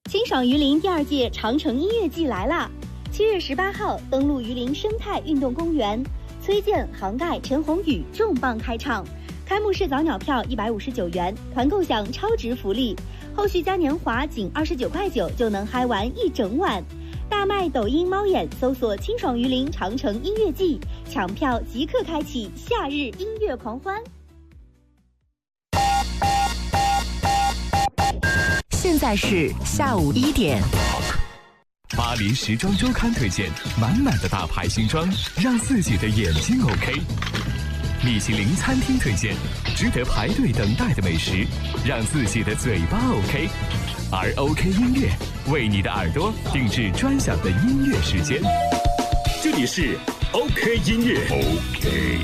清爽榆林第2届长城音乐季来啦！7月18号登陆榆林生态运动公园，崔健、杭盖、陈鸿宇重磅开唱。开幕式早鸟票159元，团购享超值福利，后续嘉年华仅29.9块就能嗨完一整晚。大麦抖音猫眼搜索清爽榆林长城音乐季，抢票即刻开启夏日音乐狂欢。 现在是下午1点。 巴黎时装周刊推荐满满的大牌新装，让自己的眼睛 OK。米其林餐厅推荐值得排队等待的美食，让自己的嘴巴 OK。而 OK 音乐为你的耳朵定制专享的音乐时间。这里是 OK 音乐 OK。